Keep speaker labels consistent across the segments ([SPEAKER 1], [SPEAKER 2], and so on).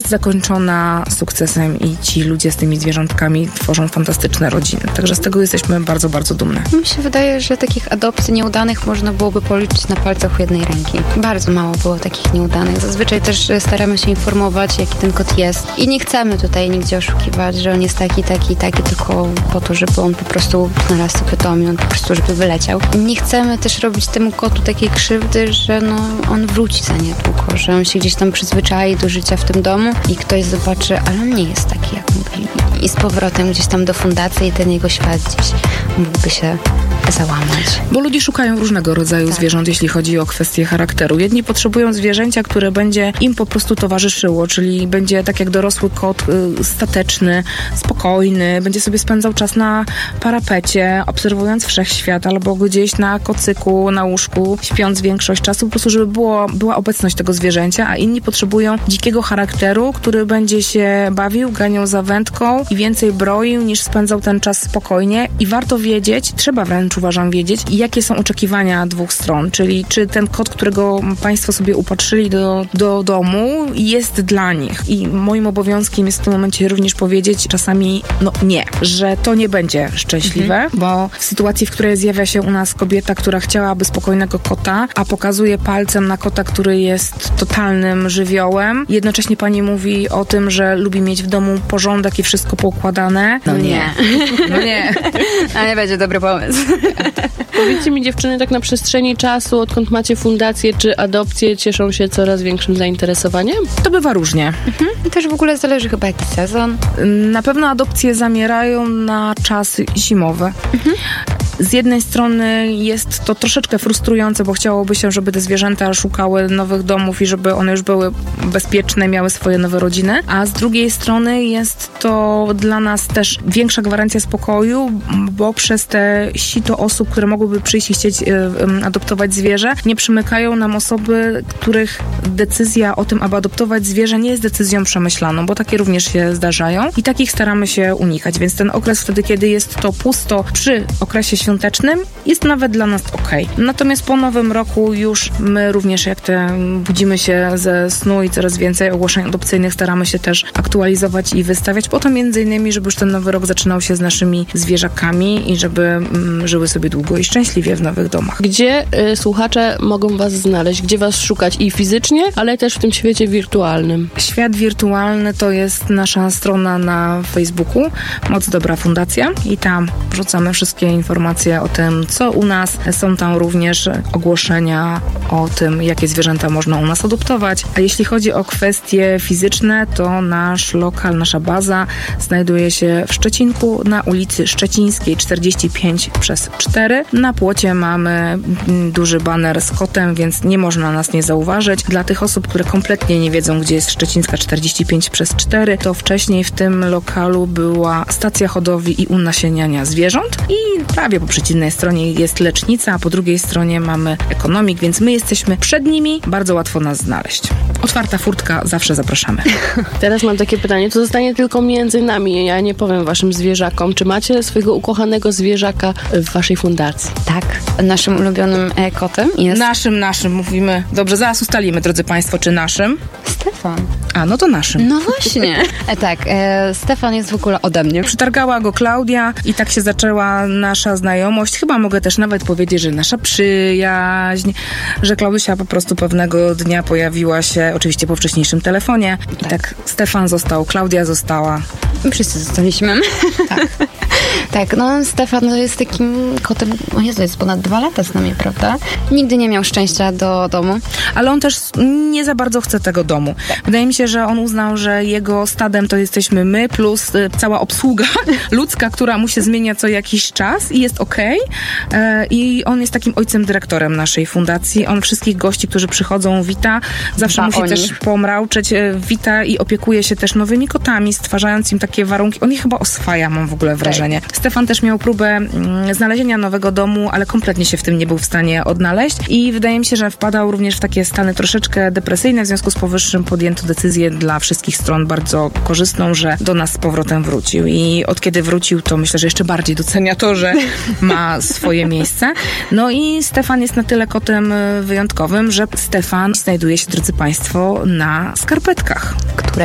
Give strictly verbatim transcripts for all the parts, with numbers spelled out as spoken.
[SPEAKER 1] zakończona sukcesem i ci ludzie z tymi zwierzątkami tworzą fantastyczne rodziny. Także z tego jesteśmy bardzo, bardzo dumne.
[SPEAKER 2] Mi się wydaje, że takich adopcji nieudanych można byłoby policzyć na palcach jednej ręki. Bardzo mało było takich nieudanych. Zazwyczaj też staramy się informować, jaki ten kot jest. I nie chcemy tutaj nigdzie oszukiwać, że on jest taki, taki, taki, tylko po to, żeby on po prostu znalazł sobie dom i on po prostu, żeby wyleciał. Nie chcemy też robić temu kotu takiej krzywdy, że no, on wróci za niedługo, że on się gdzieś tam przyzwyczai do życia w tym domu i ktoś zobaczy, ale on nie jest taki, jak mówili. I z powrotem gdzieś tam do fundacji i ten jego świat gdzieś mógłby się załamać.
[SPEAKER 1] Bo ludzie szukają różnego rodzaju tak. zwierząt, jeśli chodzi o kwestie charakteru. Jedni potrzebują zwierzęcia, które będzie im po prostu towarzyszyło, czyli będzie tak jak dorosły kot, y, stateczny, spokojny, będzie sobie spędzał czas na parapecie, obserwując wszechświat, albo gdzieś na kocyku, na łóżku, śpiąc większość czasu, po prostu, żeby było, była obecność tego zwierzęcia, a inni potrzebują dzikiego charakteru, który będzie się bawił, ganiał za wędką i więcej broił, niż spędzał ten czas spokojnie. I warto wiedzieć, trzeba wręcz uważam wiedzieć, jakie są oczekiwania dwóch stron, czyli czy ten kot, którego państwo sobie upatrzyli do, do domu, jest dla nich. I moim obowiązkiem jest w tym momencie również powiedzieć czasami, no nie, że to nie będzie szczęśliwe, mhm. bo w sytuacji, w której zjawia się u nas kobieta, która chciałaby spokojnego kota, a pokazuje palcem na kota, który jest totalnym żywiołem, jednocześnie pani mówi o tym, że lubi mieć w domu porządek i wszystko poukładane.
[SPEAKER 2] No nie.
[SPEAKER 1] No nie.
[SPEAKER 2] A nie będzie dobry pomysł.
[SPEAKER 3] Powiedzcie mi, dziewczyny, tak na przestrzeni czasu, odkąd macie fundację czy adopcję, cieszą się coraz większym zainteresowaniem?
[SPEAKER 1] To bywa różnie.
[SPEAKER 2] Mhm. I też w ogóle zależy chyba jaki sezon.
[SPEAKER 1] Na pewno adopcje zamierają na czasy zimowe. Mhm. Z jednej strony jest to troszeczkę frustrujące, bo chciałoby się, żeby te zwierzęta szukały nowych domów i żeby one już były bezpieczne, miały swoje nowe rodziny, a z drugiej strony jest to dla nas też większa gwarancja spokoju, bo przez te sito osób, które mogłyby przyjść i chcieć y, y, adoptować zwierzę, nie przymykają nam osoby, których decyzja o tym, aby adoptować zwierzę nie jest decyzją przemyślaną, bo takie również się zdarzają i takich staramy się unikać, więc ten okres wtedy, kiedy jest to pusto przy okresie świątecznym, jest nawet dla nas okej. Natomiast po nowym roku już my również jak te budzimy się ze snu i coraz więcej ogłoszeń adopcyjnych staramy się też aktualizować i wystawiać po to między innymi, żeby już ten nowy rok zaczynał się z naszymi zwierzakami i żeby mm, żyły sobie długo i szczęśliwie w nowych domach.
[SPEAKER 3] Gdzie y, słuchacze mogą was znaleźć? Gdzie was szukać i fizycznie, ale też w tym świecie wirtualnym?
[SPEAKER 1] Świat wirtualny to jest nasza strona na Facebooku Moc Dobra Fundacja i tam wrzucamy wszystkie informacje o tym, co u nas. Są tam również ogłoszenia o tym, jakie zwierzęta można u nas adoptować. A jeśli chodzi o kwestie fizyczne, to nasz lokal, nasza baza znajduje się w Szczecinku na ulicy Szczecińskiej czterdzieści pięć przez cztery. Na płocie mamy duży baner z kotem, więc nie można nas nie zauważyć. Dla tych osób, które kompletnie nie wiedzą, gdzie jest Szczecińska czterdzieści pięć przez cztery, to wcześniej w tym lokalu była stacja hodowli i unasieniania zwierząt i prawie po przeciwnej stronie jest lecznica, a po drugiej stronie mamy ekonomik, więc my jesteśmy przed nimi, bardzo łatwo nas znaleźć. Otwarta furtka, zawsze zapraszamy.
[SPEAKER 3] Teraz mam takie pytanie, to zostanie tylko między nami, ja nie powiem waszym zwierzakom, czy macie swojego ukochanego zwierzaka w waszej fundacji?
[SPEAKER 2] Tak, naszym ulubionym e, kotem jest...
[SPEAKER 1] Naszym, naszym mówimy. Dobrze, zaraz ustalimy, drodzy państwo, czy naszym?
[SPEAKER 2] Stefan.
[SPEAKER 1] A, no to naszym.
[SPEAKER 2] No właśnie. E, tak, e, Stefan jest w ogóle ode mnie.
[SPEAKER 1] Przytargała go Klaudia i tak się zaczęła nasza znajomość. Chyba mogę też nawet powiedzieć, że nasza przyjaźń, że Klaudusia po prostu pewnego dnia pojawiła się, oczywiście po wcześniejszym telefonie. I tak, tak Stefan został, Klaudia została.
[SPEAKER 2] My wszyscy zostaliśmy.
[SPEAKER 1] Tak.
[SPEAKER 2] Tak, no Stefan to jest takim kotem, o Jezu, jest ponad dwa lata z nami, prawda? Nigdy nie miał szczęścia do domu.
[SPEAKER 1] Ale on też nie za bardzo chce tego domu. Tak. Wydaje mi się, że on uznał, że jego stadem to jesteśmy my, plus y, cała obsługa ludzka, która mu się zmienia co jakiś czas i jest okej. Okay. I on jest takim ojcem dyrektorem naszej fundacji. On wszystkich gości, którzy przychodzą, wita. Zawsze
[SPEAKER 2] Dba
[SPEAKER 1] musi też pomrauczeć, wita i opiekuje się też nowymi kotami, stwarzając im takie warunki. On je chyba oswaja, mam w ogóle wrażenie. Tak. Stefan też miał próbę mm, znalezienia nowego domu, ale kompletnie się w tym nie był w stanie odnaleźć i wydaje mi się, że wpadał również w takie stany troszeczkę depresyjne. W związku z powyższym podjęto decyzję dla wszystkich stron bardzo korzystną, że do nas z powrotem wrócił. I od kiedy wrócił, to myślę, że jeszcze bardziej docenia to, że ma swoje miejsce. No i Stefan jest na tyle kotem wyjątkowym, że Stefan znajduje się, drodzy państwo, na skarpetkach.
[SPEAKER 2] Które możecie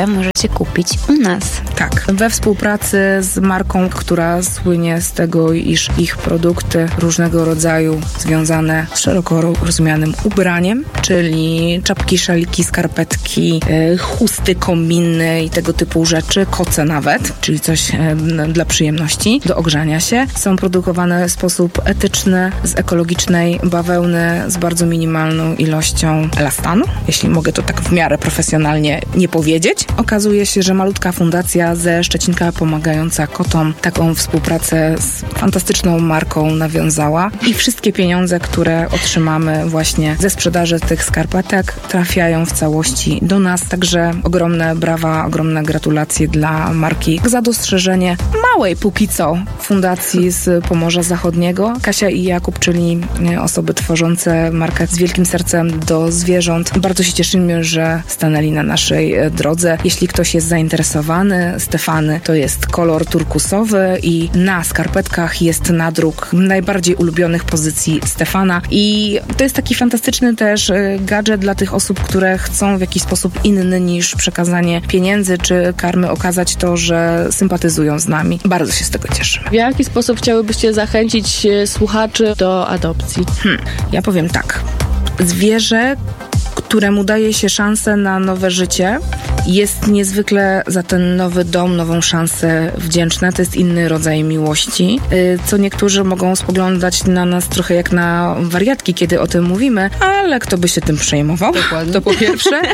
[SPEAKER 2] możecie kupić u nas.
[SPEAKER 1] Tak, we współpracy z marką, która słynie z tego, iż ich produkty różnego rodzaju związane z szeroko rozumianym ubraniem, czyli czapki, szaliki, skarpetki, e, chusty, kombiny i tego typu rzeczy, koce nawet, czyli coś e, dla przyjemności, do ogrzania się, są produkowane w sposób etyczny, z ekologicznej bawełny, z bardzo minimalną ilością elastanu, jeśli mogę to tak w miarę profesjonalnie nie powiedzieć. Okazuje się, że malutka fundacja ze Szczecinka pomagająca kotom taką współpracę z fantastyczną marką nawiązała i wszystkie pieniądze, które otrzymamy właśnie ze sprzedaży tych skarpetek, trafiają w całości do nas. Także ogromne brawa, ogromne gratulacje dla marki za dostrzeżenie małej póki co fundacji z Pomorza Zachodniego. Kasia i Jakub, czyli osoby tworzące markę z wielkim sercem do zwierząt. Bardzo się cieszymy, że stanęli na naszej drodze. Jeśli ktoś jest zainteresowany, Stefany to jest kolor turkusowy i na skarpetkach jest nadruk najbardziej ulubionych pozycji Stefana i to jest taki fantastyczny też gadżet dla tych osób, które chcą w jakiś sposób inny niż przekazanie pieniędzy czy karmy okazać to, że sympatyzują z nami. Bardzo się z tego cieszymy.
[SPEAKER 3] W jaki sposób chciałybyście zachęcić słuchaczy do adopcji?
[SPEAKER 1] Hmm, ja powiem tak. Zwierzę, któremu daje się szansę na nowe życie, jest niezwykle za ten nowy dom, nową szansę wdzięczne. To jest inny rodzaj miłości, co niektórzy mogą spoglądać na nas trochę jak na wariatki, kiedy o tym mówimy, ale kto by się tym przejmował?
[SPEAKER 3] Dokładnie.
[SPEAKER 1] To po pierwsze.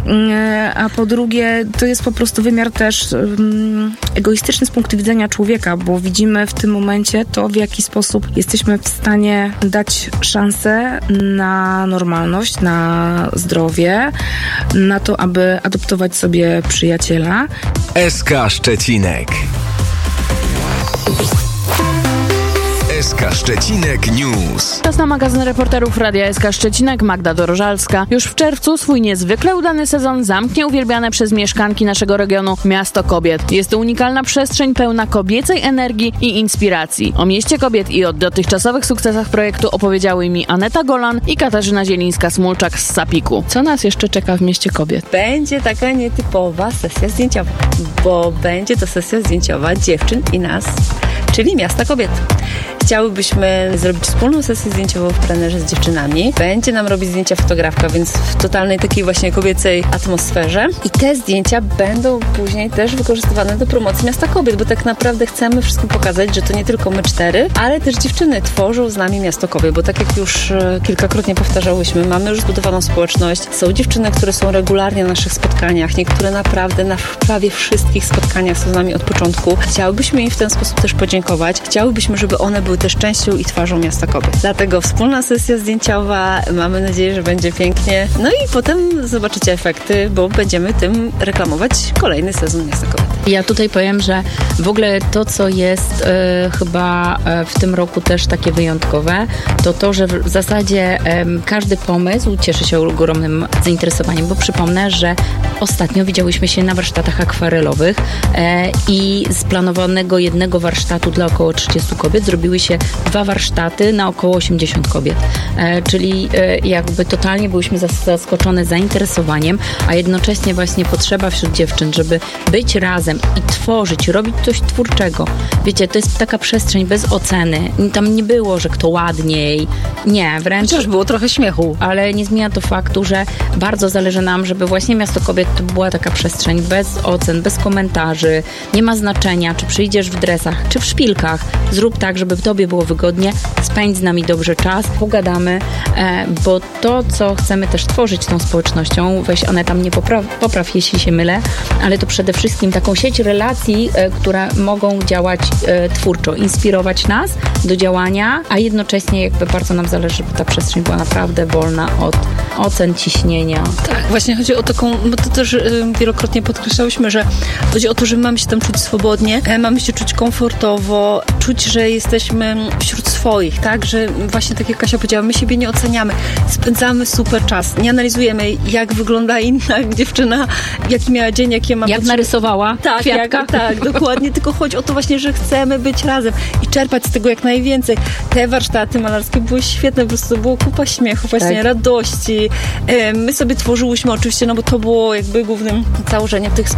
[SPEAKER 1] A po drugie, to jest po prostu wymiar też um, egoistyczny z punktu widzenia człowieka, bo widzimy w tym momencie to, w jaki sposób jesteśmy w stanie dać szansę na normalność, na zdrowie, na to, aby adoptować sobie przyjaciela.
[SPEAKER 4] S K Szczecinek. S K Szczecinek News.
[SPEAKER 3] Czas na magazyn reporterów Radia S K Szczecinek, Magda Dorożalska. Już w czerwcu swój niezwykle udany sezon zamknie uwielbiane przez mieszkanki naszego regionu Miasto Kobiet. Jest to unikalna przestrzeń pełna kobiecej energii i inspiracji. O Mieście Kobiet i o dotychczasowych sukcesach projektu opowiedziały mi Aneta Golan i Katarzyna Zielińska-Smulczak z Sapiku. Co nas jeszcze czeka w Mieście Kobiet?
[SPEAKER 5] Będzie taka nietypowa sesja zdjęciowa, bo będzie to sesja zdjęciowa dziewczyn i nas, czyli Miasta Kobiet. Chciałybyśmy zrobić wspólną sesję zdjęciową w plenerze z dziewczynami. Będzie nam robić zdjęcia fotografka, więc w totalnej takiej właśnie kobiecej atmosferze. I te zdjęcia będą później też wykorzystywane do promocji Miasta Kobiet, bo tak naprawdę chcemy wszystkim pokazać, że to nie tylko my cztery, ale też dziewczyny tworzą z nami Miasto Kobiet, bo tak jak już kilkakrotnie powtarzałyśmy, mamy już zbudowaną społeczność. Są dziewczyny, które są regularnie na naszych spotkaniach, niektóre naprawdę na prawie wszystkich spotkaniach są z nami od początku. Chciałybyśmy im w ten sposób też podziękować. Chciałybyśmy, żeby one były też częścią i twarzą Miasta Kobiet. Dlatego wspólna sesja zdjęciowa, mamy nadzieję, że będzie pięknie. No i potem zobaczycie efekty, bo będziemy tym reklamować kolejny sezon Miasta Kobiet.
[SPEAKER 6] Ja tutaj powiem, że w ogóle to, co jest e, chyba e, w tym roku też takie wyjątkowe, to to, że w zasadzie e, każdy pomysł cieszy się ogromnym zainteresowaniem, bo przypomnę, że ostatnio widziałyśmy się na warsztatach akwarelowych e, i z planowanego jednego warsztatu dla około trzydziestu kobiet zrobiły się dwa warsztaty na około osiemdziesiąt kobiet. E, czyli e, jakby totalnie byłyśmy zas- zaskoczone zainteresowaniem, a jednocześnie właśnie potrzeba wśród dziewczyn, żeby być razem i tworzyć, robić coś twórczego. Wiecie, to jest taka przestrzeń bez oceny. Tam nie było, że kto ładniej. Nie, wręcz...
[SPEAKER 5] Chociaż było trochę śmiechu.
[SPEAKER 6] Ale nie zmienia to faktu, że bardzo zależy nam, żeby właśnie Miasto Kobiet to była taka przestrzeń bez ocen, bez komentarzy. Nie ma znaczenia, czy przyjdziesz w dresach, czy w szpilkach. Zrób tak, żeby tobie było wygodnie. Spędź z nami dobrze czas, pogadamy, e, bo to, co chcemy też tworzyć tą społecznością, weź one tam nie popraw, popraw, jeśli się mylę, ale to przede wszystkim taką sieć relacji, e, które mogą działać e, twórczo, inspirować nas do działania, a jednocześnie jakby bardzo nam zależy, żeby ta przestrzeń była naprawdę wolna od ocen, ciśnienia.
[SPEAKER 5] Tak, właśnie chodzi o taką, bo to też y, wielokrotnie podkreślałyśmy, że chodzi o to, że mamy się tam czuć swobodnie, e, mamy się czuć komfortowo, czuć, że jesteśmy wśród swoich, tak, że właśnie tak jak Kasia powiedziała, my siebie nie oceniamy, spędzamy super czas, nie analizujemy, jak wygląda inna dziewczyna, jaki miała dzień, jakie ma
[SPEAKER 6] Jak
[SPEAKER 5] potrzeby.
[SPEAKER 6] narysowała
[SPEAKER 5] Tak,
[SPEAKER 6] kwiatka.
[SPEAKER 5] jak, tak, dokładnie, tylko chodzi o to właśnie, że chcemy być razem i czerpać z tego jak najwięcej. Te warsztaty malarskie były świetne, po prostu było kupa śmiechu, właśnie
[SPEAKER 6] Tak.
[SPEAKER 5] radości. My sobie tworzyłyśmy oczywiście, no bo to było jakby głównym założeniem tych spotkań.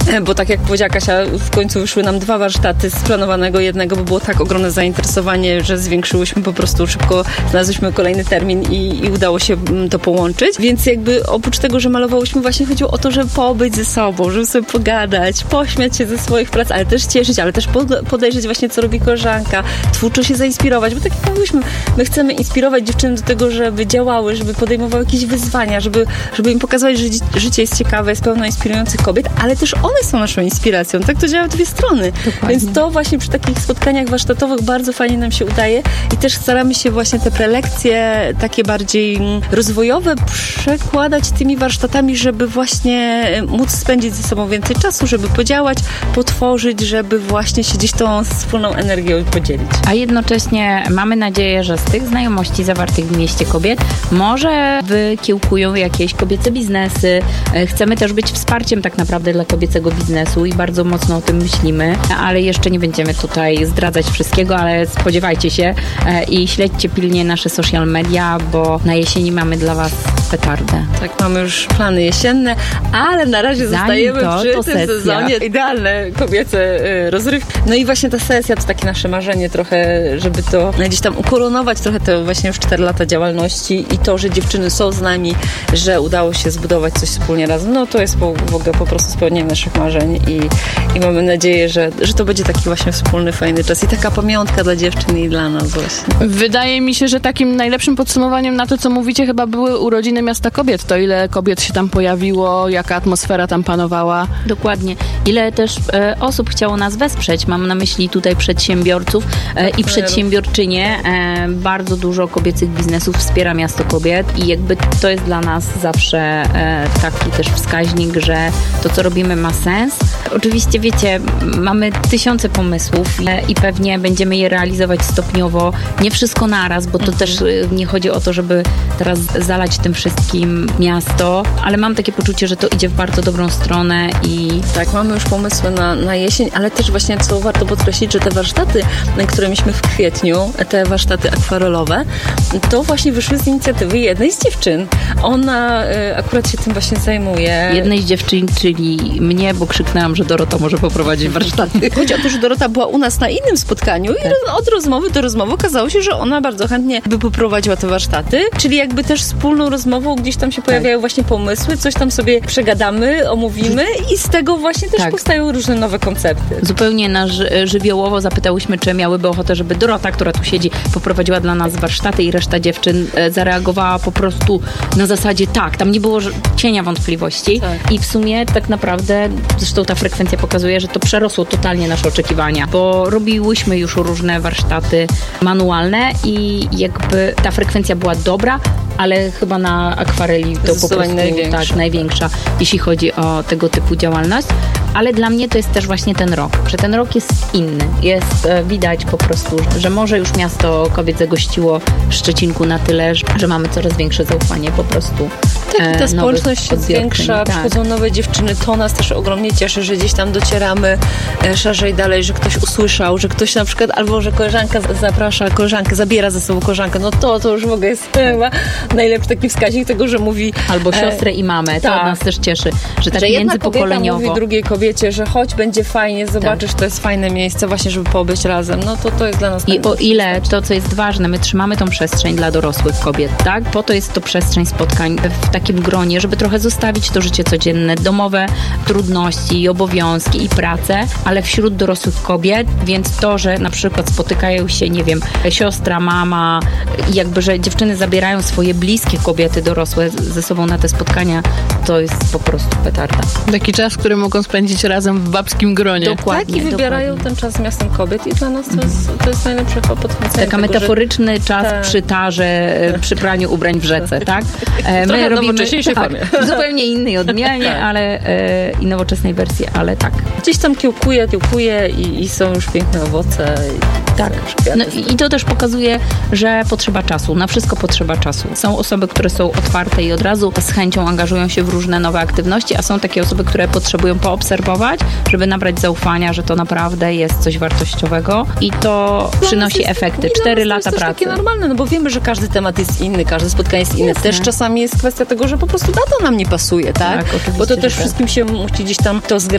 [SPEAKER 5] bo tak jak powiedziała Kasia, w końcu wyszły nam dwa warsztaty z planowanego jednego, bo było tak ogromne zainteresowanie, że zwiększyłyśmy po prostu szybko, znalazłyśmy kolejny termin i, i udało się to połączyć. Więc jakby oprócz tego, że malowałyśmy, właśnie chodziło o to, żeby pobyć ze sobą, żeby sobie pogadać, pośmiać się ze swoich prac, ale też cieszyć, ale też podejrzeć właśnie, co robi koleżanka, twórczo się zainspirować, bo tak jak mówiliśmy, my chcemy inspirować dziewczyny do tego, żeby działały, żeby podejmowały jakieś wyzwania, żeby, żeby im pokazywać, że życie jest ciekawe, jest pełno inspirujących kobiet, ale też one są naszą inspiracją. Tak to działa w dwie strony. Dokładnie. Więc to właśnie przy takich spotkaniach warsztatowych bardzo fajnie nam się udaje i też staramy się właśnie te prelekcje takie bardziej rozwojowe przekładać tymi warsztatami, żeby właśnie móc spędzić ze sobą więcej czasu, żeby podziałać, potworzyć, żeby właśnie się gdzieś tą wspólną energią podzielić.
[SPEAKER 6] A jednocześnie mamy nadzieję, że z tych znajomości zawartych w Mieście Kobiet może wykiełkują jakieś kobiece biznesy. Chcemy też być wsparciem tak naprawdę dla kobiecego biznesu i bardzo mocno o tym myślimy, ale jeszcze nie będziemy tutaj zdradzać wszystkiego, ale spodziewajcie się i śledźcie pilnie nasze social media, bo na jesieni mamy dla Was petardę.
[SPEAKER 5] Tak, mamy już plany jesienne, ale na razie Zanim zostajemy to, przy to tym sesja. sezonie. Idealne kobiece rozrywki. No i właśnie ta sesja to takie nasze marzenie trochę, żeby to gdzieś tam ukoronować trochę te właśnie już cztery lata działalności i to, że dziewczyny są z nami, że udało się zbudować coś wspólnie razem, no to jest po, w ogóle po prostu spełnienie naszych marzeń i, i mamy nadzieję, że, że to będzie taki właśnie wspólny, fajny czas i taka pamiątka dla dziewczyn i dla nas właśnie.
[SPEAKER 3] Wydaje mi się, że takim najlepszym podsumowaniem na to, co mówicie, chyba były urodziny Miasta Kobiet. To ile kobiet się tam pojawiło, jaka atmosfera tam panowała.
[SPEAKER 6] Dokładnie. Ile też e, osób chciało nas wesprzeć. Mam na myśli tutaj przedsiębiorców e, i przedsiębiorczynie. E, bardzo dużo kobiecych biznesów wspiera Miasto Kobiet i jakby to jest dla nas zawsze e, taki też wskaźnik, że to, co robimy, ma sens. Oczywiście, wiecie, mamy tysiące pomysłów e, i pewnie będziemy je realizować stopniowo. Nie wszystko naraz, bo to mhm. też e, nie chodzi o to, żeby teraz zalać tym wszystkim miasto, ale mam takie poczucie, że to idzie w bardzo dobrą stronę i...
[SPEAKER 5] Tak, mamy już pomysły na, na jesień, ale też właśnie, co warto podkreślić, że te warsztaty, które mieliśmy w kwietniu, te warsztaty akwarelowe, to właśnie wyszły z inicjatywy jednej z dziewczyn. Ona y, akurat się tym właśnie zajmuje.
[SPEAKER 6] Jednej z dziewczyn, czyli mnie, bo krzyknęłam, że Dorota może poprowadzić warsztaty.
[SPEAKER 5] Chodzi o to, że Dorota była u nas na innym spotkaniu i tak. od rozmowy do rozmowy okazało się, że ona bardzo chętnie by poprowadziła te warsztaty, czyli jakby też wspólną rozmową gdzieś tam się pojawiają tak. właśnie pomysły, coś tam sobie przegadamy, omówimy i z tego właśnie też tak. powstają różne nowe koncepty.
[SPEAKER 6] Zupełnie na ży- żywiołowo zapytałyśmy, czy miałyby ochotę, żeby Dorota, która tu siedzi, poprowadziła dla nas warsztaty i reszta dziewczyn e, zareagowała po prostu na zasadzie tak, tam nie było cienia wątpliwości tak. i w sumie tak naprawdę, zresztą ta frekwencja pokazuje, że to przerosło totalnie nasze oczekiwania, bo robiłyśmy już różne warsztaty manualne i jakby ta frekwencja była dobra, ale chyba na akwareli to po prostu największa. Tak, największa, jeśli chodzi o tego typu działalność. Ale dla mnie to jest też właśnie ten rok, że ten rok jest inny. Jest e, widać po prostu, że może już Miasto Kobiet zagościło w Szczecinku na tyle, że mamy coraz większe zaufanie po prostu.
[SPEAKER 5] Tak, i ta społeczność jest większa, tak. przychodzą nowe dziewczyny, to nas też ogromnie cieszy, że gdzieś tam docieramy e, szerzej dalej, że ktoś usłyszał, że ktoś na przykład, albo że koleżanka zaprasza koleżankę, zabiera ze sobą koleżankę, no to, to już w ogóle jest chyba najlepszy taki wskaźnik tego, że mówi...
[SPEAKER 6] Albo siostrę e, i mamę, to tak. nas też cieszy, że tak że międzypokoleniowo.
[SPEAKER 5] Mówi drugiej kobiecie, że chodź, będzie fajnie, zobaczysz, tak. to jest fajne miejsce właśnie, żeby pobyć razem, no to to jest dla nas...
[SPEAKER 6] I o ile to, co jest ważne, my trzymamy tą przestrzeń dla dorosłych kobiet, tak? Po to jest to przestrzeń spotkań w takim gronie, żeby trochę zostawić to życie codzienne, domowe trudności i obowiązki i pracę, ale wśród dorosłych kobiet, więc to, że na przykład spotykają się, nie wiem, siostra, mama i jakby, że dziewczyny zabierają swoje bliskie kobiety dorosłe ze sobą na te spotkania, to jest po prostu petarda.
[SPEAKER 3] Taki czas, który mogą spędzić razem w babskim gronie.
[SPEAKER 5] Dokładnie. Tak, i wybierają dokładnie. ten czas z Miastem Kobiet i dla nas to jest, to jest najlepsze podchwycenie.
[SPEAKER 6] Taka metaforyczny że... czas tak. przy tarze, przy praniu ubrań w rzece, tak?
[SPEAKER 5] E, my robimy nowocześniejszej
[SPEAKER 6] tak,
[SPEAKER 5] formie.
[SPEAKER 6] Zupełnie innej odmianie, tak. ale e, i nowoczesnej wersji, ale tak.
[SPEAKER 5] Gdzieś tam kiełkuje, kiełkuje i, i są już piękne owoce. I
[SPEAKER 6] tak. No, i to też pokazuje, że potrzeba czasu. Na wszystko potrzeba czasu. Są osoby, które są otwarte i od razu z chęcią angażują się w różne nowe aktywności, a są takie osoby, które potrzebują poobserwować, żeby nabrać zaufania, że to naprawdę jest coś wartościowego i to no, przynosi jest, efekty. Cztery lata pracy. To jest takie
[SPEAKER 5] normalne, no bo wiemy, że każdy temat jest inny, każde spotkanie jest inne. Jasne. Też czasami jest kwestia tego, że po prostu data nam nie pasuje, tak? tak bo to też wszystkim się musi gdzieś tam to zgrać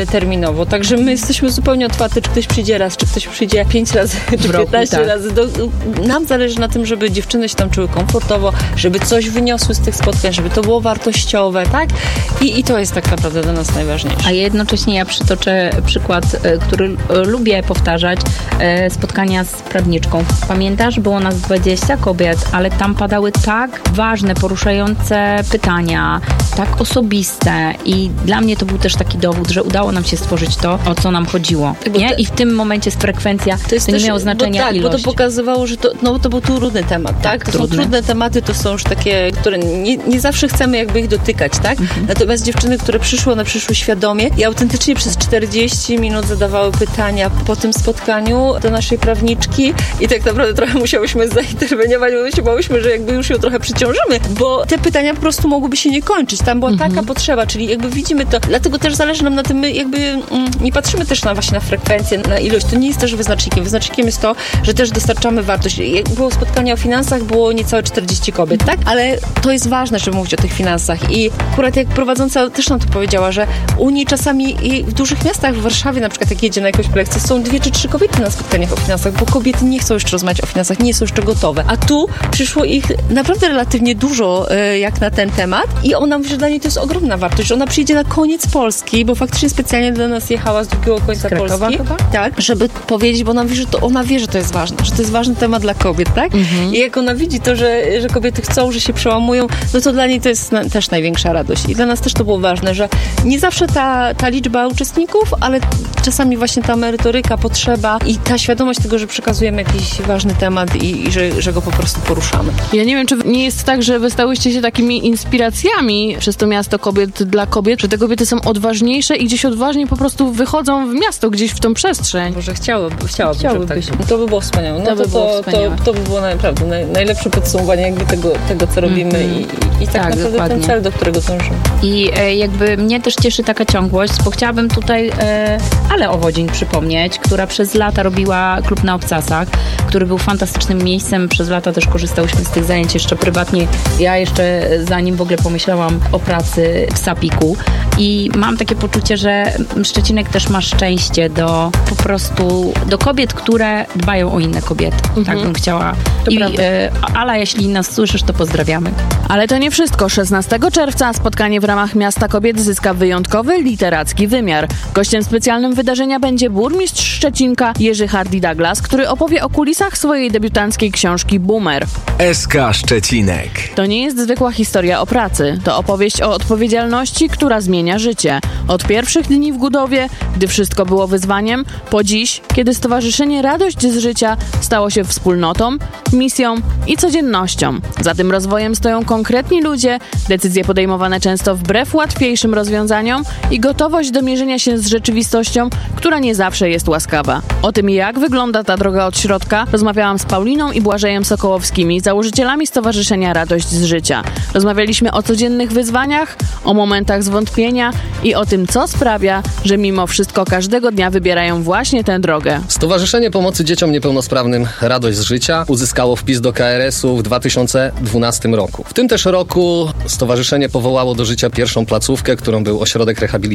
[SPEAKER 5] terminowo. Także my jesteśmy zupełnie otwarte, czy ktoś przyjdzie raz, czy ktoś przyjdzie pięć razy, czy
[SPEAKER 6] roku,
[SPEAKER 5] piętnaście
[SPEAKER 6] tak.
[SPEAKER 5] razy. Do, nam zależy na tym, żeby dziewczyny się tam czuły komfortowo, żeby coś wyniosły z tych spotkań, żeby to było wartościowe, tak? I, i to jest tak naprawdę dla nas najważniejsze.
[SPEAKER 6] A jednocześnie ja przytoczę przykład, który lubię powtarzać, spotkania z prawniczką. Pamiętasz, było nas dwadzieścia kobiet, ale tam padały tak ważne, poruszające pytania, tak osobiste i dla mnie to był też taki dowód, że udało nam się stworzyć to, o co nam chodziło. Nie?
[SPEAKER 5] te,
[SPEAKER 6] I w tym momencie jest frekwencja, to, jest to nie też, miało znaczenia
[SPEAKER 5] bo tak,
[SPEAKER 6] ilość.
[SPEAKER 5] bo to pokazywało, że to, no, to był trudny temat, tak? To
[SPEAKER 6] trudny.
[SPEAKER 5] są trudne tematy, to są już takie, które nie, nie zawsze chcemy jakby ich dotykać, tak? Mhm. Natomiast dziewczyny, które przyszły, one przyszły świadomie i autentycznie przez czterdzieści minut zadawały pytania po tym spotkaniu do naszej prawniczki i tak naprawdę trochę musiałyśmy zainterweniować, bo się bałyśmy, że jakby już ją trochę przyciążymy, bo te pytania po prostu mogłyby się nie kończyć. Tam była mhm. taka potrzeba, czyli jakby widzimy to, dlatego też zależy nam na tym, my jakby mm, nie patrzymy też na właśnie na frekwencję, na ilość. To nie jest też wyznacznikiem. Wyznacznikiem jest to, że też dostarczamy wartość. Jak było spotkanie o finansach, było niecałe czterdzieści kobiet, tak? Ale to jest ważne, żeby mówić o tych finansach i akurat jak prowadząca też nam to powiedziała, że u niej czasami i w dużych miastach, w Warszawie na przykład jak jedzie na jakąś prelekcję, są dwie czy trzy kobiety na spotkaniach o finansach, bo kobiety nie chcą jeszcze rozmawiać o finansach, nie są jeszcze gotowe. A tu przyszło ich naprawdę relatywnie dużo jak na ten temat i ona mówi, że dla niej to jest ogromna wartość, że ona przyjdzie na koniec Polski, bo faktycznie specjalnie dla nas jechała z drugiego końca Polski. Chyba? Tak, żeby powiedzieć, bo ona mówi, że to ona wie, że to jest ważne, że to jest ważny temat dla kobiet, tak? Mhm. I jak ona widzi to, że, że kobiety chcą, że się przełamują, no to dla niej to jest na, też największa radość. I dla nas też to było ważne, że nie zawsze ta, ta liczba uczestników, ale czasami właśnie ta merytoryka, potrzeba i ta świadomość tego, że przekazujemy jakiś ważny temat i, i że, że go po prostu poruszamy.
[SPEAKER 3] Ja nie wiem, czy nie jest tak, że wy stałyście się takimi inspiracjami przez to miasto kobiet dla kobiet, że te kobiety są odważniejsze i gdzieś odważniej po prostu wychodzą w miasto, gdzieś w tą przestrzeń.
[SPEAKER 5] Może chciałyby, chciałabym,
[SPEAKER 6] Chciałyby
[SPEAKER 5] żeby tak. To by było wspaniałe. No
[SPEAKER 6] to, by
[SPEAKER 5] to,
[SPEAKER 6] było
[SPEAKER 5] to,
[SPEAKER 6] wspaniałe.
[SPEAKER 5] To, to by było naprawdę naj, najlepsze podsumowanie jakby tego, tego co robimy mm-hmm. i, i tak, tak naprawdę dokładnie. Ten cel, do którego dążymy.
[SPEAKER 6] I e, jakby mnie też cieszy taka ciągłość, bo chciałabym tutaj e, Ale Owodzień przypomnieć, która przez lata robiła klub na Obcasach, który był fantastycznym miejscem. Przez lata też korzystałyśmy z tych zajęć jeszcze prywatnie. Ja jeszcze zanim w ogóle pomyślałam o pracy w Sapiku i mam takie poczucie, że Szczecinek też ma szczęście do po prostu do kobiet, które dbają o inne kobiety. Mhm. Tak bym chciała.
[SPEAKER 3] To
[SPEAKER 6] I e, Ala, jeśli nas słyszysz, to pozdrawiamy.
[SPEAKER 3] Ale to nie wszystko. szesnastego czerwca spotkanie w ramach Miasta Kobiet zyska wyjątkowy literacki wymiar. Gościem specjalnym wydarzenia będzie burmistrz Szczecinka Jerzy Hardy-Douglas, który opowie o kulisach swojej debiutanckiej książki Boomer.
[SPEAKER 4] S K Szczecinek.
[SPEAKER 3] To nie jest zwykła historia o pracy. To opowieść o odpowiedzialności, która zmienia życie. Od pierwszych dni w Gudowie, gdy wszystko było wyzwaniem, po dziś, kiedy Stowarzyszenie Radość z Życia stało się wspólnotą, misją i codziennością. Za tym rozwojem stoją konkretni ludzie, decyzje podejmowane często wbrew łatwiejszym rozwiązaniom i gotowość do mierzenia się z rzeczywistością, która nie zawsze jest łaskawa. O tym, jak wygląda ta droga od środka, rozmawiałam z Pauliną i Błażejem Sokołowskimi, założycielami Stowarzyszenia Radość z Życia. Rozmawialiśmy o codziennych wyzwaniach, o momentach zwątpienia i o tym, co sprawia, że mimo wszystko każdego dnia wybierają właśnie tę drogę.
[SPEAKER 7] Stowarzyszenie Pomocy Dzieciom Niepełnosprawnym Radość z Życia uzyskało wpis do K R S u w dwa tysiące dwunastym roku. W tym też roku stowarzyszenie powołało do życia pierwszą placówkę, którą był ośrodek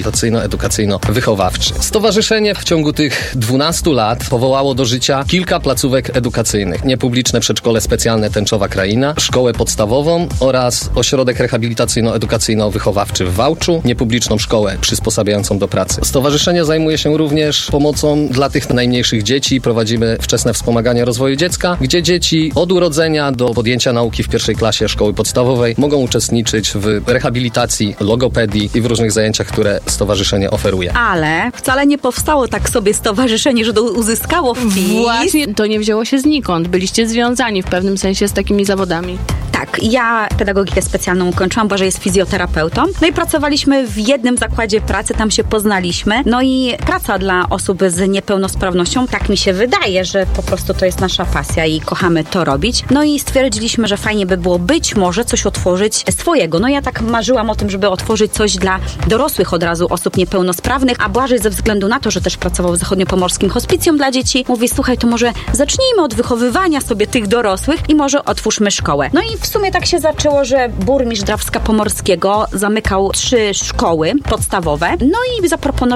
[SPEAKER 7] rehabilitacyjno-edukacyjno-wychowawczy. Stowarzyszenie w ciągu tych dwunastu lat powołało do życia kilka placówek edukacyjnych. Niepubliczne przedszkole specjalne Tęczowa Kraina, szkołę podstawową oraz ośrodek rehabilitacyjno-edukacyjno-wychowawczy w Wałczu, niepubliczną szkołę przysposabiającą do pracy. Stowarzyszenie zajmuje się również pomocą dla tych najmniejszych dzieci. Prowadzimy wczesne wspomaganie rozwoju dziecka, gdzie dzieci od urodzenia do podjęcia nauki w pierwszej klasie szkoły podstawowej mogą uczestniczyć w rehabilitacji, logopedii i w różnych zajęciach, które stowarzyszenie oferuje.
[SPEAKER 8] Ale wcale nie powstało tak sobie stowarzyszenie, że to uzyskało wpis.
[SPEAKER 3] Właśnie, to nie wzięło się znikąd. Byliście związani w pewnym sensie z takimi zawodami.
[SPEAKER 8] Tak, ja pedagogikę specjalną ukończyłam, Boże jest fizjoterapeutą. No i pracowaliśmy w jednym zakładzie pracy, tam się poznaliśmy. No i praca dla osób z niepełnosprawnością, tak mi się wydaje, że po prostu to jest nasza pasja i kochamy to robić. No i stwierdziliśmy, że fajnie by było być może coś otworzyć swojego. No ja tak marzyłam o tym, żeby otworzyć coś dla dorosłych od razu osób niepełnosprawnych, a Błażej ze względu na to, że też pracował w zachodniopomorskim hospicjum dla dzieci, mówi, słuchaj, to może zacznijmy od wychowywania sobie tych dorosłych i może otwórzmy szkołę. No i w sumie tak się zaczęło, że burmistrz Drawska Pomorskiego zamykał trzy szkoły podstawowe, no i zaproponował nam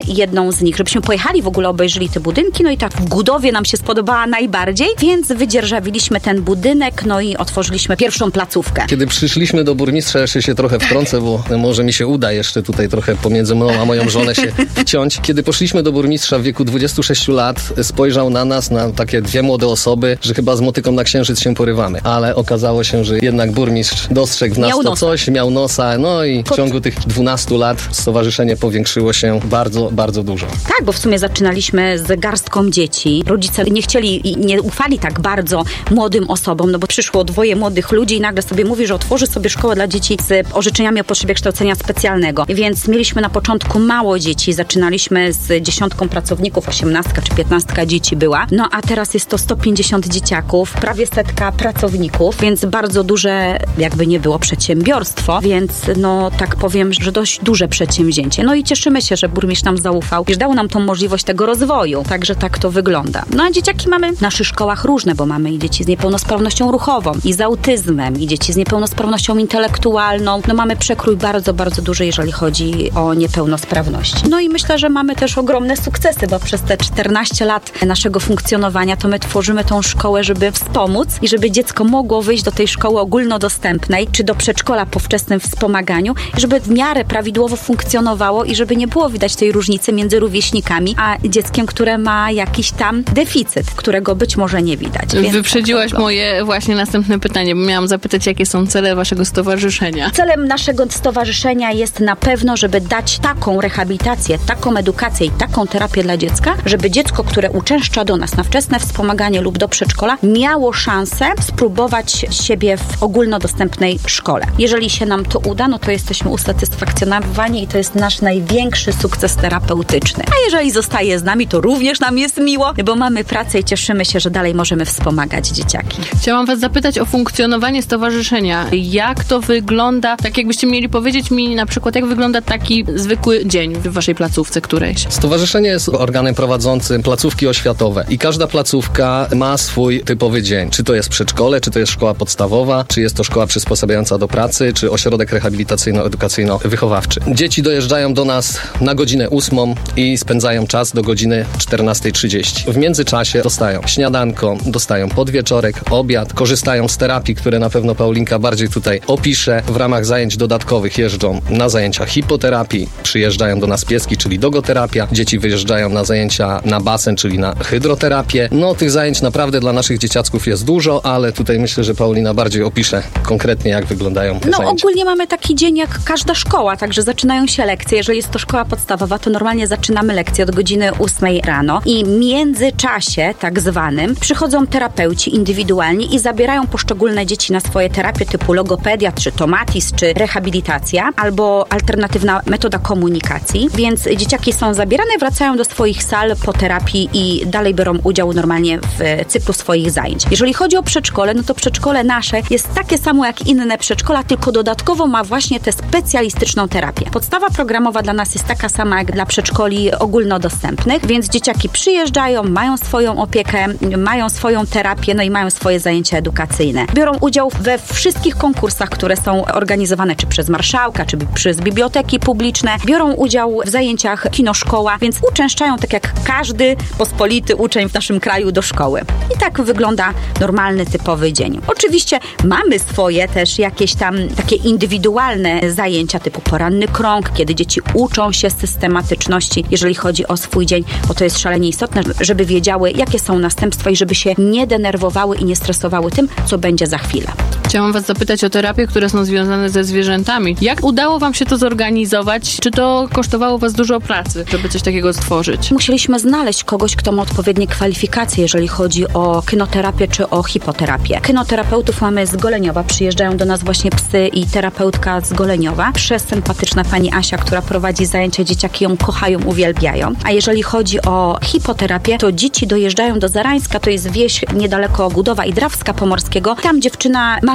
[SPEAKER 8] jedną z nich, żebyśmy pojechali, w ogóle obejrzeli te budynki, no i tak w Gudowie nam się spodobała najbardziej, więc wydzierżawiliśmy ten budynek, no i otworzyliśmy pierwszą placówkę.
[SPEAKER 7] Kiedy przyszliśmy do burmistrza, jeszcze się trochę wtrącę, bo może mi się uda jeszcze tutaj trochę pomiędzy mną a moją żonę się wciąć. Kiedy poszliśmy do burmistrza w wieku dwudziestu sześciu lat, spojrzał na nas, na takie dwie młode osoby, że chyba z motyką na księżyc się porywamy. Ale okazało się, że jednak burmistrz dostrzegł w nas miał to nosa. coś, miał nosa, no i w ciągu tych dwunastu lat stowarzyszenie powiększyło się bardzo, bardzo dużo.
[SPEAKER 8] Tak, bo w sumie zaczynaliśmy z garstką dzieci. Rodzice nie chcieli i nie ufali tak bardzo młodym osobom, no bo przyszło dwoje młodych ludzi i nagle sobie mówi, że otworzy sobie szkołę dla dzieci z orzeczeniami o potrzebie kształcenia specjalnego. Więc mieliśmy na początku mało dzieci, zaczynaliśmy z dziesiątką pracowników, osiemnastka czy piętnastka dzieci była, no a teraz jest to sto pięćdziesiąt dzieciaków, prawie setka pracowników, więc bardzo duże, jakby nie było, przedsiębiorstwo, więc no tak powiem, że dość duże przedsięwzięcie. No i cieszymy się, że burmistrz nam zaufał i dał nam tą możliwość tego rozwoju, także tak to wygląda. No a dzieciaki mamy w naszych szkołach różne, bo mamy i dzieci z niepełnosprawnością ruchową, i z autyzmem, i dzieci z niepełnosprawnością intelektualną. No mamy przekrój bardzo, bardzo duży, jeżeli chodzi o niepełnosprawności. No i myślę, że mamy też ogromne sukcesy, bo przez te czternaście lat naszego funkcjonowania to my tworzymy tą szkołę, żeby wspomóc i żeby dziecko mogło wyjść do tej szkoły ogólnodostępnej, czy do przedszkola po wczesnym wspomaganiu, żeby w miarę prawidłowo funkcjonowało i żeby nie było widać tej różnicy między rówieśnikami, a dzieckiem, które ma jakiś tam deficyt, którego być może nie widać. Więc
[SPEAKER 3] wyprzedziłaś tak moje właśnie następne pytanie, bo miałam zapytać, jakie są cele waszego stowarzyszenia.
[SPEAKER 8] Celem naszego stowarzyszenia jest na pewno, żeby dać taką rehabilitację, taką edukację i taką terapię dla dziecka, żeby dziecko, które uczęszcza do nas na wczesne wspomaganie lub do przedszkola, miało szansę spróbować siebie w ogólnodostępnej szkole. Jeżeli się nam to uda, no to jesteśmy usatysfakcjonowani i to jest nasz największy sukces terapeutyczny. A jeżeli zostaje z nami, to również nam jest miło, bo mamy pracę i cieszymy się, że dalej możemy wspomagać dzieciaki.
[SPEAKER 3] Chciałam was zapytać o funkcjonowanie stowarzyszenia. Jak to wygląda? Tak jakbyście mieli powiedzieć mi na przykład, jak wygląda taki zwykły dzień w waszej placówce którejś?
[SPEAKER 7] Stowarzyszenie jest organem prowadzącym placówki oświatowe i każda placówka ma swój typowy dzień. Czy to jest przedszkole, czy to jest szkoła podstawowa, czy jest to szkoła przysposabiająca do pracy, czy ośrodek rehabilitacyjno-edukacyjno-wychowawczy. Dzieci dojeżdżają do nas na godzinę ósmą i spędzają czas do godziny czternastej trzydzieści. W międzyczasie dostają śniadanko, dostają podwieczorek, obiad, korzystają z terapii, które na pewno Paulinka bardziej tutaj opisze. W ramach zajęć dodatkowych jeżdżą na zajęcia hipoterapii, przyjeżdżają do nas pieski, czyli dogoterapia. Dzieci wyjeżdżają na zajęcia na basen, czyli na hydroterapię. No, tych zajęć naprawdę dla naszych dzieciaczków jest dużo, ale tutaj myślę, że Paulina bardziej opisze konkretnie, jak wyglądają te
[SPEAKER 8] no,
[SPEAKER 7] zajęcia.
[SPEAKER 8] Ogólnie mamy taki dzień jak każda szkoła, także zaczynają się lekcje. Jeżeli jest to szkoła podstawowa, to normalnie zaczynamy lekcję od godziny ósmej rano i w międzyczasie, tak zwanym, przychodzą terapeuci indywidualni i zabierają poszczególne dzieci na swoje terapie typu logopedia, czy tomatis, czy rehabilitacja, albo alternatywna metoda komunikacji, więc dzieciaki są zabierane, wracają do swoich sal po terapii i dalej biorą udział normalnie w cyklu swoich zajęć. Jeżeli chodzi o przedszkole, no to przedszkole nasze jest takie samo jak inne przedszkola, tylko dodatkowo ma właśnie tę specjalistyczną terapię. Podstawa programowa dla nas jest taka sama jak dla przedszkoli ogólnodostępnych, więc dzieciaki przyjeżdżają, mają swoją opiekę, mają swoją terapię, no i mają swoje zajęcia edukacyjne. Biorą udział we wszystkich konkursach, które są organizowane czy przez marszałka, czy przez biblioteki publiczne. Biorą udział w zajęciach kinoszkoła, więc uczęszczają tak jak każdy pospolity uczeń w naszym kraju do szkoły. I tak wygląda normalny, typowy dzień. Oczywiście mamy swoje też jakieś tam takie indywidualne zajęcia typu poranny krąg, kiedy dzieci uczą się systematyczności, jeżeli chodzi o swój dzień, bo to jest szalenie istotne, żeby wiedziały, jakie są następstwa i żeby się nie denerwowały i nie stresowały tym, co będzie za chwilę.
[SPEAKER 3] Chciałam was zapytać o terapie, które są związane ze zwierzętami. Jak udało wam się to zorganizować? Czy to kosztowało was dużo pracy, żeby coś takiego stworzyć?
[SPEAKER 8] Musieliśmy znaleźć kogoś, kto ma odpowiednie kwalifikacje, jeżeli chodzi o kynoterapię czy o hipoterapię. Kynoterapeutów mamy z Goleniowa. Przyjeżdżają do nas właśnie psy i terapeutka z Goleniowa. Przesympatyczna pani Asia, która prowadzi zajęcia, dzieciaki ją kochają, uwielbiają. A jeżeli chodzi o hipoterapię, to dzieci dojeżdżają do Zarańska, to jest wieś niedaleko Gudowa i Drawska Pomorskiego. Tam dziewczyna ma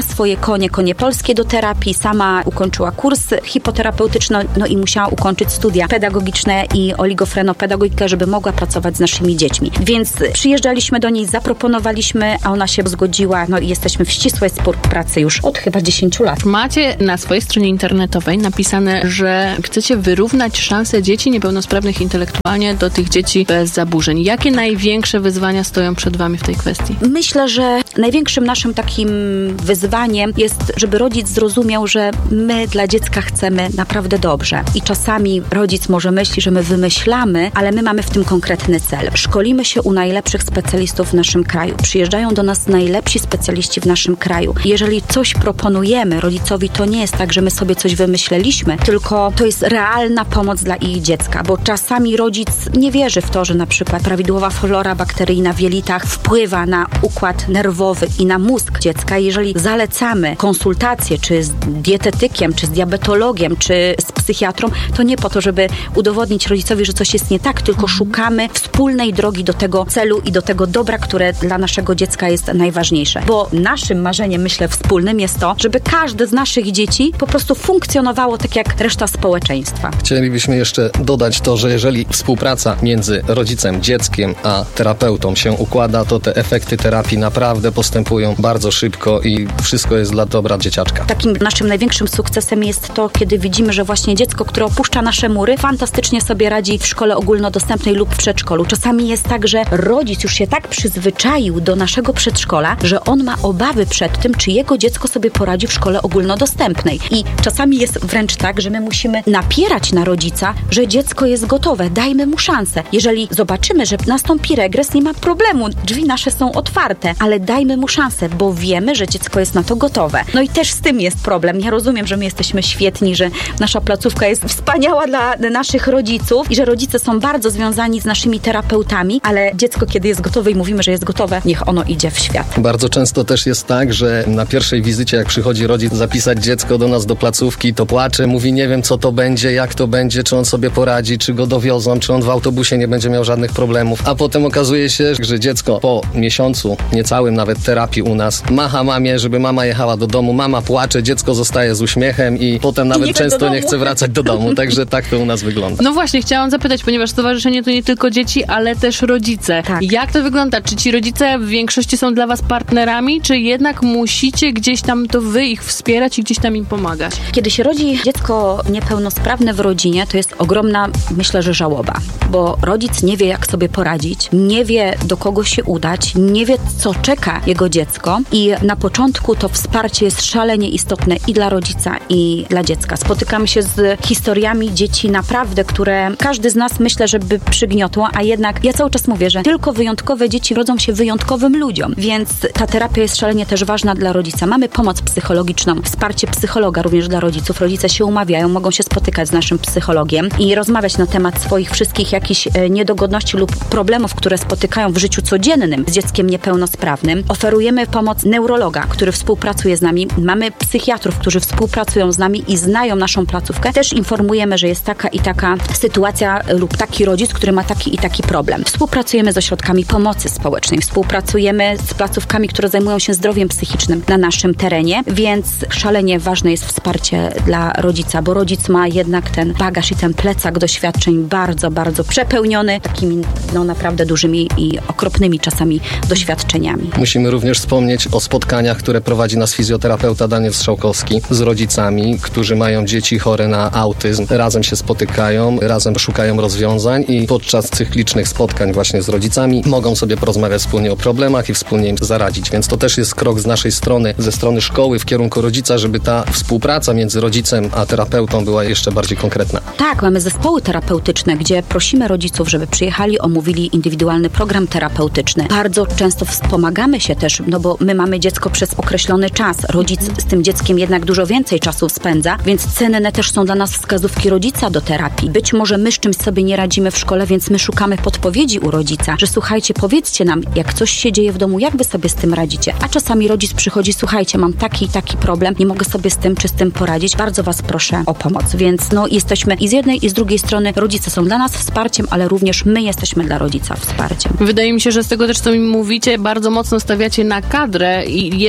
[SPEAKER 8] ma swoje konie, konie polskie do terapii, sama ukończyła kurs hipoterapeutyczny, no i musiała ukończyć studia pedagogiczne i oligofrenopedagogikę, żeby mogła pracować z naszymi dziećmi. Więc przyjeżdżaliśmy do niej, zaproponowaliśmy, a ona się zgodziła, no i jesteśmy w ścisłej współpracy już od chyba dziesięciu lat.
[SPEAKER 3] Macie na swojej stronie internetowej napisane, że chcecie wyrównać szanse dzieci niepełnosprawnych intelektualnie do tych dzieci bez zaburzeń. Jakie największe wyzwania stoją przed wami w tej kwestii?
[SPEAKER 8] Myślę, że największym naszym takim wyzwaniem jest, żeby rodzic zrozumiał, że my dla dziecka chcemy naprawdę dobrze. I czasami rodzic może myśli, że my wymyślamy, ale my mamy w tym konkretny cel. Szkolimy się u najlepszych specjalistów w naszym kraju. Przyjeżdżają do nas najlepsi specjaliści w naszym kraju. Jeżeli coś proponujemy rodzicowi, to nie jest tak, że my sobie coś wymyśleliśmy, tylko to jest realna pomoc dla ich dziecka, bo czasami rodzic nie wierzy w to, że na przykład prawidłowa flora bakteryjna w jelitach wpływa na układ nerwowy i na mózg dziecka. Jeżeli zalecamy konsultacje, czy z dietetykiem, czy z diabetologiem, czy z psychiatrą, to nie po to, żeby udowodnić rodzicowi, że coś jest nie tak, tylko szukamy wspólnej drogi do tego celu i do tego dobra, które dla naszego dziecka jest najważniejsze. Bo naszym marzeniem, myślę, wspólnym jest to, żeby każde z naszych dzieci po prostu funkcjonowało tak jak reszta społeczeństwa.
[SPEAKER 7] Chcielibyśmy jeszcze dodać to, że jeżeli współpraca między rodzicem, dzieckiem a terapeutą się układa, to te efekty terapii naprawdę postępują bardzo szybko i wszystko jest dla dobra dzieciaczka.
[SPEAKER 8] Takim naszym największym sukcesem jest to, kiedy widzimy, że właśnie dziecko, które opuszcza nasze mury, fantastycznie sobie radzi w szkole ogólnodostępnej lub w przedszkolu. Czasami jest tak, że rodzic już się tak przyzwyczaił do naszego przedszkola, że on ma obawy przed tym, czy jego dziecko sobie poradzi w szkole ogólnodostępnej. I czasami jest wręcz tak, że my musimy napierać na rodzica, że dziecko jest gotowe, dajmy mu szansę. Jeżeli zobaczymy, że nastąpi regres, nie ma problemu, drzwi nasze są otwarte, ale dajmy mu szansę, bo wiemy, że dziecko jest na to gotowe. No i też z tym jest problem. Ja rozumiem, że my jesteśmy świetni, że nasza placówka jest wspaniała dla naszych rodziców i że rodzice są bardzo związani z naszymi terapeutami, ale dziecko, kiedy jest gotowe i mówimy, że jest gotowe, niech ono idzie w świat.
[SPEAKER 7] Bardzo często też jest tak, że na pierwszej wizycie, jak przychodzi rodzic zapisać dziecko do nas do placówki, to płacze, mówi, nie wiem co to będzie, jak to będzie, czy on sobie poradzi, czy go dowiozą, czy on w autobusie nie będzie miał żadnych problemów. A potem okazuje się, że dziecko po miesiącu, niecałym nawet terapii u nas, macha mamie, żeby mama jechała do domu, mama płacze, dziecko zostaje z uśmiechem i potem nawet
[SPEAKER 8] nie
[SPEAKER 7] często nie chce wracać do domu. Także tak to u nas wygląda.
[SPEAKER 3] No właśnie, chciałam zapytać, ponieważ stowarzyszenie to nie tylko dzieci, ale też rodzice.
[SPEAKER 8] Tak.
[SPEAKER 3] Jak to wygląda? Czy ci rodzice w większości są dla was partnerami, czy jednak musicie gdzieś tam to wy ich wspierać i gdzieś tam im pomagać?
[SPEAKER 8] Kiedy się rodzi dziecko niepełnosprawne w rodzinie, to jest ogromna, myślę, że żałoba, bo rodzic nie wie, jak sobie poradzić, nie wie, do kogo się udać, nie wie, co czeka jego dziecko i na początku to wsparcie jest szalenie istotne i dla rodzica, i dla dziecka. Spotykamy się z historiami dzieci naprawdę, które każdy z nas, myślę, że by przygniotło, a jednak ja cały czas mówię, że tylko wyjątkowe dzieci rodzą się wyjątkowym ludziom, więc ta terapia jest szalenie też ważna dla rodzica. Mamy pomoc psychologiczną, wsparcie psychologa również dla rodziców. Rodzice się umawiają, mogą się spotykać z naszym psychologiem i rozmawiać na temat swoich wszystkich jakichś niedogodności lub problemów, które spotykają w życiu codziennym z dzieckiem niepełnosprawnym. Oferujemy pomoc neurologa, który współpracuje z nami. Mamy psychiatrów, którzy współpracują z nami i znają naszą placówkę. Też informujemy, że jest taka i taka sytuacja lub taki rodzic, który ma taki i taki problem. Współpracujemy z ośrodkami pomocy społecznej, współpracujemy z placówkami, które zajmują się zdrowiem psychicznym na naszym terenie, więc szalenie ważne jest wsparcie dla rodzica, bo rodzic ma jednak ten bagaż i ten plecak doświadczeń bardzo, bardzo przepełniony takimi no naprawdę dużymi i okropnymi czasami doświadczeniami.
[SPEAKER 7] Musimy również wspomnieć o spotkaniach, które prowadzi nas fizjoterapeuta Daniel Strzałkowski z rodzicami, którzy mają dzieci chore na autyzm. Razem się spotykają, razem szukają rozwiązań i podczas cyklicznych spotkań właśnie z rodzicami mogą sobie porozmawiać wspólnie o problemach i wspólnie im zaradzić. Więc to też jest krok z naszej strony, ze strony szkoły w kierunku rodzica, żeby ta współpraca między rodzicem a terapeutą była jeszcze bardziej konkretna.
[SPEAKER 8] Tak, mamy zespoły terapeutyczne, gdzie prosimy rodziców, żeby przyjechali, omówili indywidualny program terapeutyczny. Bardzo często wspomagamy się też, no bo my mamy dziecko przez określony czas. Rodzic z tym dzieckiem jednak dużo więcej czasu spędza, więc cenne też są dla nas wskazówki rodzica do terapii. Być może my z czymś sobie nie radzimy w szkole, więc my szukamy podpowiedzi u rodzica, że słuchajcie, powiedzcie nam, jak coś się dzieje w domu, jak wy sobie z tym radzicie. A czasami rodzic przychodzi, słuchajcie, mam taki i taki problem, nie mogę sobie z tym czy z tym poradzić, bardzo was proszę o pomoc. Więc no jesteśmy i z jednej i z drugiej strony rodzice są dla nas wsparciem, ale również my jesteśmy dla rodzica wsparciem.
[SPEAKER 3] Wydaje mi się, że z tego też, co mi mówicie, bardzo mocno stawiacie na kadrę i jest też taka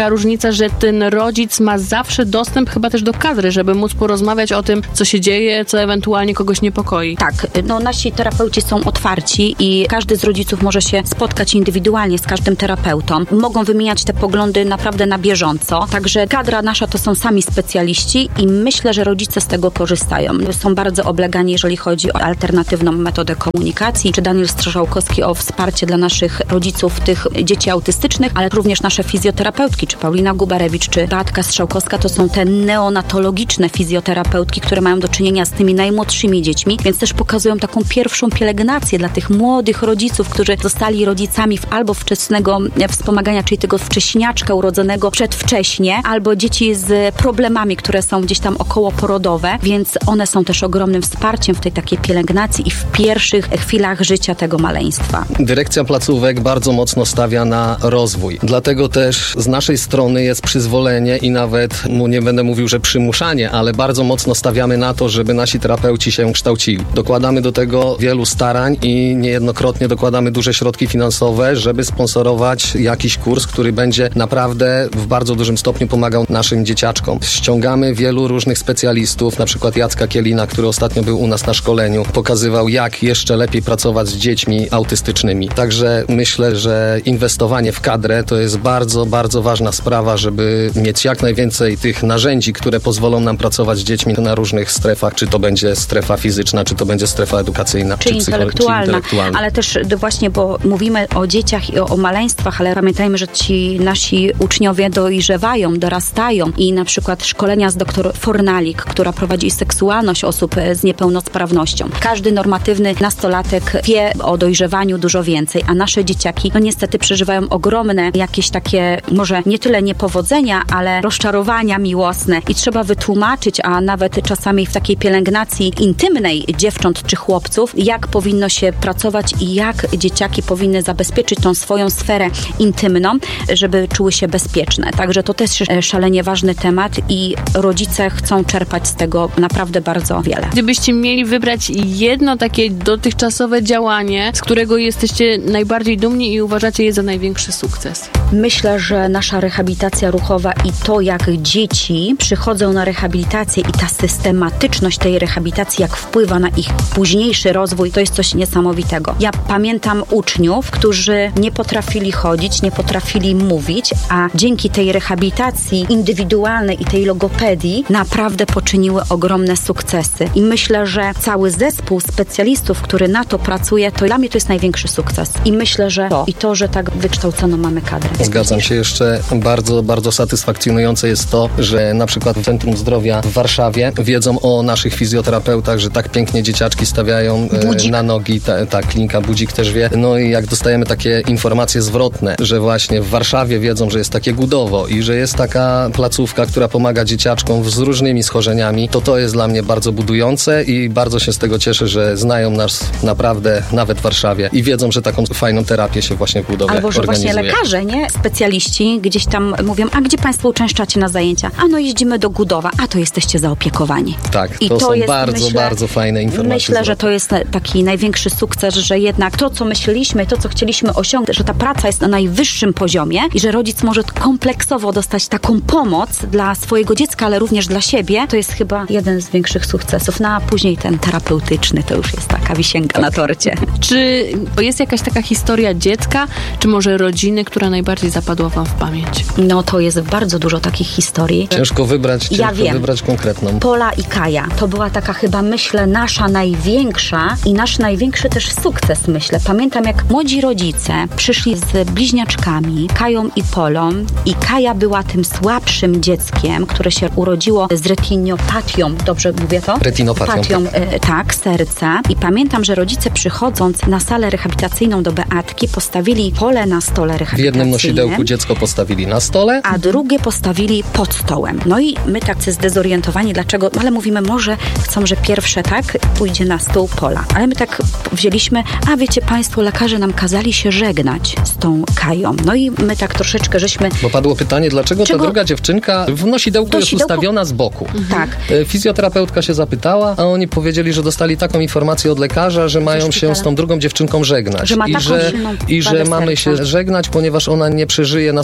[SPEAKER 3] taka różnica, że ten rodzic ma zawsze dostęp chyba też do kadry, żeby móc porozmawiać o tym, co się dzieje, co ewentualnie kogoś niepokoi.
[SPEAKER 8] Tak, no nasi terapeuci są otwarci i każdy z rodziców może się spotkać indywidualnie z każdym terapeutą. Mogą wymieniać te poglądy naprawdę na bieżąco. Także kadra nasza to są sami specjaliści i myślę, że rodzice z tego korzystają. Są bardzo oblegani, jeżeli chodzi o alternatywną metodę komunikacji. Czy Daniel Strzałkowski o wsparcie dla naszych rodziców tych dzieci autystycznych, ale również nasze fizjoterapeutki, czy Paulina Gubarewicz, czy Beatka Strzałkowska, to są te neonatologiczne fizjoterapeutki, które mają do czynienia z tymi najmłodszymi dziećmi, więc też pokazują taką pierwszą pielęgnację dla tych młodych rodziców, którzy zostali rodzicami albo wczesnego wspomagania, czyli tego wcześniaczka urodzonego przedwcześnie, albo dzieci z problemami, które są gdzieś tam okołoporodowe, więc one są też ogromnym wsparciem w tej takiej pielęgnacji i w pierwszych chwilach życia tego maleństwa.
[SPEAKER 7] Dyrekcja placówek bardzo mocno stawia na rozwój. Dlatego też z naszej strony jest przyzwolenie i nawet, no nie będę mówił, że przymuszanie, ale bardzo mocno stawiamy na to, żeby nasi terapeuci się kształcili. Dokładamy do tego wielu starań i niejednokrotnie dokładamy duże środki finansowe, żeby sponsorować jakiś kurs, który będzie naprawdę w bardzo dużym stopniu pomagał naszym dzieciaczkom. Ściągamy wielu różnych specjalistów, na przykład Jacka Kielina, który ostatnio był u nas na szkoleniu, pokazywał, jak jeszcze lepiej pracować z dziećmi autystycznymi. Także myślę, że inwestowanie w kadrę to jest bardzo, bardzo ważna sprawa, żeby mieć jak najwięcej tych narzędzi, które pozwolą nam pracować z dziećmi na różnych strefach, czy to będzie strefa fizyczna, czy to będzie strefa edukacyjna,
[SPEAKER 8] czy,
[SPEAKER 7] czy,
[SPEAKER 8] intelektualna.
[SPEAKER 7] czy intelektualna.
[SPEAKER 8] Ale też właśnie, bo mówimy o dzieciach i o, o maleństwach, ale pamiętajmy, że ci nasi uczniowie dojrzewają, dorastają i na przykład szkolenia z doktor Fornalik, która prowadzi seksualność osób z niepełnosprawnością. Każdy normatywny nastolatek wie o dojrzewaniu dużo więcej, a nasze dzieciaki no niestety przeżywają ogromne jakieś takie, może nie tyle niepowodzenia, ale rozczarowania miłosne i trzeba wytłumaczyć, a nawet czasami w takiej pielęgnacji intymnej dziewcząt czy chłopców, jak powinno się pracować i jak dzieciaki powinny zabezpieczyć tą swoją sferę intymną, żeby czuły się bezpieczne. Także to też jest szalenie ważny temat i rodzice chcą czerpać z tego naprawdę bardzo wiele.
[SPEAKER 3] Gdybyście mieli wybrać jedno takie dotychczasowe działanie, z którego jesteście najbardziej dumni i uważacie je za największy sukces?
[SPEAKER 8] Myślę, że nasza rehabilitacja ruchowa i to, jak dzieci przychodzą na rehabilitację i ta systematyczność tej rehabilitacji, jak wpływa na ich późniejszy rozwój, to jest coś niesamowitego. Ja pamiętam uczniów, którzy nie potrafili chodzić, nie potrafili mówić, a dzięki tej rehabilitacji indywidualnej i tej logopedii naprawdę poczyniły ogromne sukcesy. I myślę, że cały zespół specjalistów, który na to pracuje, to dla mnie to jest największy sukces. I myślę, że to i to, że tak wykształconą mamy kadrę.
[SPEAKER 7] Zgadzam się. Jeszcze bardzo, bardzo satysfakcjonujące jest to, że na przykład w Centrum Zdrowia w Warszawie wiedzą o naszych fizjoterapeutach, że tak pięknie dzieciaczki stawiają e, na nogi. Ta, ta klinika Budzik też wie. No i jak dostajemy takie informacje zwrotne, że właśnie w Warszawie wiedzą, że jest takie Gudowo i że jest taka placówka, która pomaga dzieciaczkom z różnymi schorzeniami, to to jest dla mnie bardzo budujące i bardzo się z tego cieszę, że znają nas naprawdę nawet w Warszawie i wiedzą, że taką fajną terapię się właśnie w Gudowie
[SPEAKER 8] Albo, że
[SPEAKER 7] organizuje.
[SPEAKER 8] właśnie lekarze, nie? Specjaliści gdzieś tam mówią, a gdzie państwo uczęszczacie na zajęcia? A no jeździmy do Gudowa, a to jesteście zaopiekowani.
[SPEAKER 7] Tak,
[SPEAKER 8] I
[SPEAKER 7] to,
[SPEAKER 8] to
[SPEAKER 7] są
[SPEAKER 8] jest,
[SPEAKER 7] bardzo,
[SPEAKER 8] myślę,
[SPEAKER 7] bardzo fajne informacje.
[SPEAKER 8] Myślę, że to jest taki największy sukces, że jednak to, co myśleliśmy, to, co chcieliśmy osiągnąć, że ta praca jest na najwyższym poziomie i że rodzic może kompleksowo dostać taką pomoc dla swojego dziecka, ale również dla siebie, to jest chyba jeden z większych sukcesów. No a później ten terapeutyczny to już jest taka wisienka na torcie.
[SPEAKER 3] Czy jest jakaś taka historia dziecka, czy może rodziny, która najbardziej zapadła wam w pamięć?
[SPEAKER 8] No to jest bardzo dużo takich historii.
[SPEAKER 7] Ciężko wybrać, ciężko
[SPEAKER 8] ja wiem.
[SPEAKER 7] wybrać konkretną.
[SPEAKER 8] Pola i Kaja. To była taka chyba, myślę, nasza największa i nasz największy też sukces, myślę. Pamiętam, jak młodzi rodzice przyszli z bliźniaczkami, Kają i Polą i Kaja była tym słabszym dzieckiem, które się urodziło z retinopatią, dobrze mówię to?
[SPEAKER 7] Retinopatią,
[SPEAKER 8] Patią,
[SPEAKER 7] tak.
[SPEAKER 8] E, tak, serca. I pamiętam, że rodzice przychodząc na salę rehabilitacyjną do Beatki postawili Polę na stole rehabilitacyjnym.
[SPEAKER 7] W jednym nosidełku dziecko postawili na stole,
[SPEAKER 8] a drugie postawili pod stołem. No i my tacy zdezorientowani, dlaczego, no ale mówimy, może chcą, że pierwsze tak pójdzie na stół Pola. Ale my tak wzięliśmy, a wiecie państwo, lekarze nam kazali się żegnać z tą Kają. No i my tak troszeczkę żeśmy...
[SPEAKER 7] Bo padło pytanie, dlaczego
[SPEAKER 8] Czego?
[SPEAKER 7] ta druga dziewczynka w nosidełku
[SPEAKER 8] Do
[SPEAKER 7] jest
[SPEAKER 8] sidełku?
[SPEAKER 7] ustawiona z boku.
[SPEAKER 8] Mhm. Tak.
[SPEAKER 7] Fizjoterapeutka się zapytała, a oni powiedzieli, że dostali taką informację od lekarza, że mają się z tą drugą dziewczynką żegnać.
[SPEAKER 8] Że ma
[SPEAKER 7] I
[SPEAKER 8] taką
[SPEAKER 7] że,
[SPEAKER 8] silną
[SPEAKER 7] i że
[SPEAKER 8] wadę
[SPEAKER 7] mamy
[SPEAKER 8] serca.
[SPEAKER 7] się żegnać, ponieważ ona nie przeżyje następnego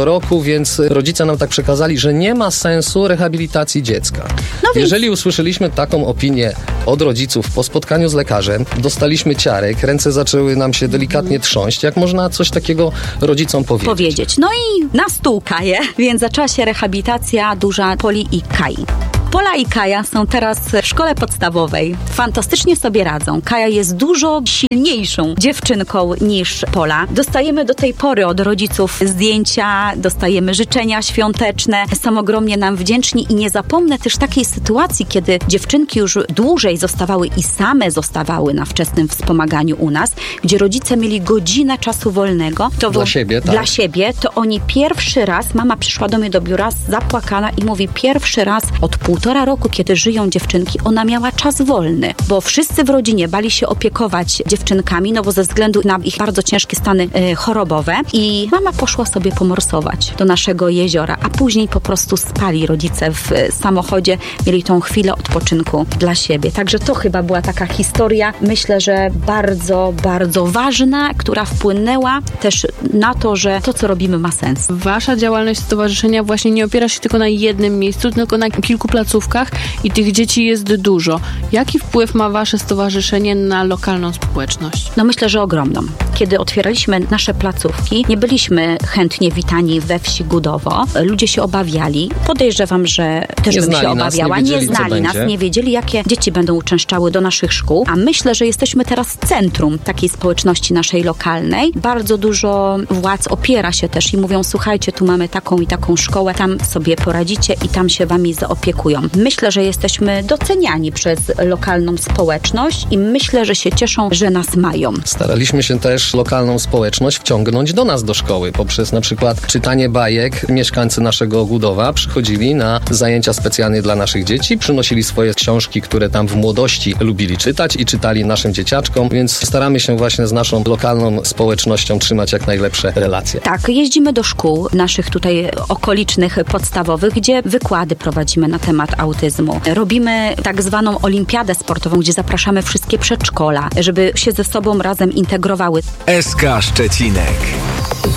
[SPEAKER 7] roku, więc rodzice nam tak przekazali, że nie ma sensu rehabilitacji dziecka.
[SPEAKER 8] No więc...
[SPEAKER 7] Jeżeli usłyszeliśmy taką opinię od rodziców po spotkaniu z lekarzem, dostaliśmy ciarek, ręce zaczęły nam się delikatnie trząść. Jak można coś takiego rodzicom powiedzieć?
[SPEAKER 8] Powiedzieć. No i na stół Kaję, więc zaczęła się rehabilitacja duża Poli i Kai. Pola i Kaja są teraz w szkole podstawowej. Fantastycznie sobie radzą. Kaja jest dużo silniejszą dziewczynką niż Pola. Dostajemy do tej pory od rodziców zdjęcia, dostajemy życzenia świąteczne. Są ogromnie nam wdzięczni i nie zapomnę też takiej sytuacji, kiedy dziewczynki już dłużej zostawały i same zostawały na wczesnym wspomaganiu u nas, gdzie rodzice mieli godzinę czasu wolnego. To
[SPEAKER 7] dla
[SPEAKER 8] wo-
[SPEAKER 7] siebie, tak.
[SPEAKER 8] Dla siebie, to oni pierwszy raz, mama przyszła do mnie do biura zapłakana i mówi, pierwszy raz od półtora roku, kiedy żyją dziewczynki, ona miała czas wolny, bo wszyscy w rodzinie bali się opiekować dziewczynkami, no bo ze względu na ich bardzo ciężkie stany y, chorobowe i mama poszła sobie pomorsować do naszego jeziora, a później po prostu spali rodzice w y, samochodzie, mieli tą chwilę odpoczynku dla siebie. Także to chyba była taka historia, myślę, że bardzo, bardzo ważna, która wpłynęła też na to, że to, co robimy, ma sens.
[SPEAKER 3] Wasza działalność stowarzyszenia właśnie nie opiera się tylko na jednym miejscu, tylko na kilku placówkach i tych dzieci jest dużo. Jaki wpływ ma wasze stowarzyszenie na lokalną społeczność?
[SPEAKER 8] No myślę, że ogromną. Kiedy otwieraliśmy nasze placówki, nie byliśmy chętnie witani we wsi Gudowo. Ludzie się obawiali. Podejrzewam, że też
[SPEAKER 7] Nie
[SPEAKER 8] bym się
[SPEAKER 7] znali nas, nie
[SPEAKER 8] obawiała. Nie,
[SPEAKER 7] wiedzieli, co
[SPEAKER 8] znali nas,
[SPEAKER 7] będzie.
[SPEAKER 8] nie wiedzieli, jakie dzieci będą uczęszczały do naszych szkół. A myślę, że jesteśmy teraz centrum takiej społeczności naszej lokalnej. Bardzo dużo władz opiera się też i mówią, słuchajcie, tu mamy taką i taką szkołę, tam sobie poradzicie i tam się wami zaopiekują. Myślę, że jesteśmy doceniani przez lokalną społeczność i myślę, że się cieszą, że nas mają.
[SPEAKER 7] Staraliśmy się też lokalną społeczność wciągnąć do nas do szkoły poprzez na przykład czytanie bajek. Mieszkańcy naszego Gudowa przychodzili na zajęcia specjalnie dla naszych dzieci, przynosili swoje książki, które tam w młodości lubili czytać i czytali naszym dzieciaczkom, więc staramy się właśnie z naszą lokalną społecznością trzymać jak najlepsze relacje.
[SPEAKER 8] Tak, jeździmy do szkół naszych tutaj okolicznych podstawowych, gdzie wykłady prowadzimy na temat autyzmu. Robimy tak zwaną olimpiadę sportową, gdzie zapraszamy wszystkie przedszkola, żeby się ze sobą razem integrowały.
[SPEAKER 4] S K Szczecinek.